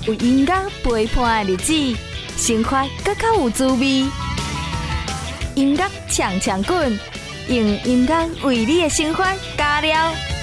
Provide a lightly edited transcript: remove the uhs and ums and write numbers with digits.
有音乐陪伴的日子，生活更较有滋味。音乐呛滚，用音乐为你的生活加料。